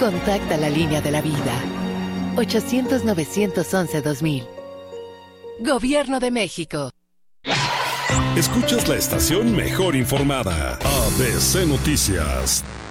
Contacta la línea de la vida. 800-911-2000. Gobierno de México. Escuchas la estación mejor informada, ABC Noticias.